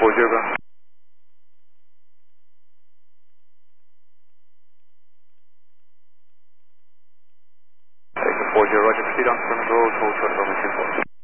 40, go. Taking 40, roger, proceed on Plymouth Road, hold short of